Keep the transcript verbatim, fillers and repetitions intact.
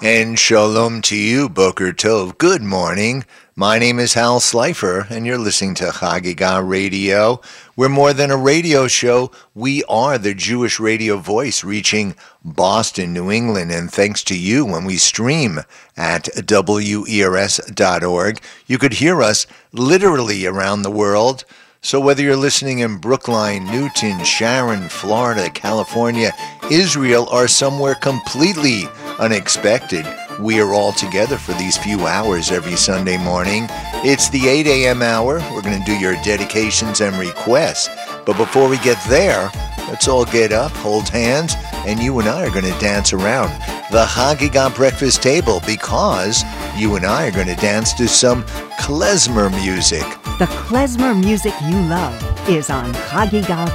And shalom to you, Boker Tov. Good morning. My name is Hal Slifer, and you're listening to Chagiga Radio. We're more than a radio show. We are the Jewish radio voice reaching Boston, New England, and thanks to you when we stream at W E R S dot org. You could hear us literally around the world. So whether you're listening in Brookline, Newton, Sharon, Florida, California, Israel, or somewhere completely unexpected, we are all together for these few hours every Sunday morning. It's the eight a.m. hour. We're going to do your dedications and requests. But before we get there, let's all get up, hold hands, and you and I are going to dance around the Chagiga breakfast table because you and I are going to dance to some klezmer music. The klezmer music you love is on Chagiga